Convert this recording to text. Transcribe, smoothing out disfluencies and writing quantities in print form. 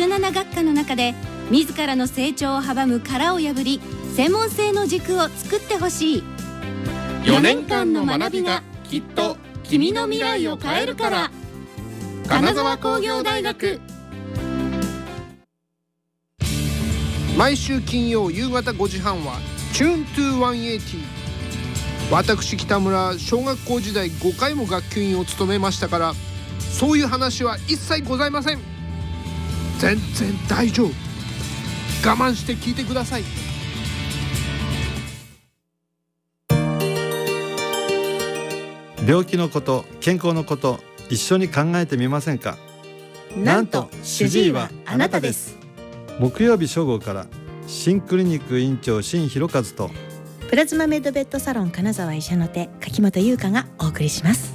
17学科の中で自らの成長を阻む殻を破り、専門性の軸を作ってほしい。4年間の学びがきっと君の未来を変えるから。金沢工業大学。 毎週金曜夕方5時半はチューントゥ180。私北村、小学校時代5回も学級委員を務めましたから、そういう話は一切ございません。全然大丈夫。我慢して聞いてください。 病気のこと、健康のこと、一緒に考えてみませんか。 なんと主治医はあなたです。 木曜日正午から新クリニック院長新弘和とプラズマメドベッドサロン金沢医者の手柿本優香がお送りします。